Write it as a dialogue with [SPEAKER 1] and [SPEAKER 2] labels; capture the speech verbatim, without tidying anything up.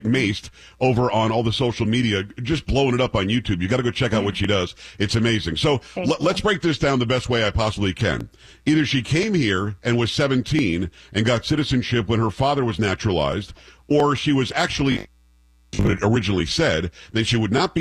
[SPEAKER 1] maced over on all the social media, just blowing it up on YouTube. You got to go check out what she does. It's amazing. So l- let's break this down the best way I possibly can. Either she came here and was seventeen and got citizenship when her father was naturalized, or she was actually what it originally said, then she would not be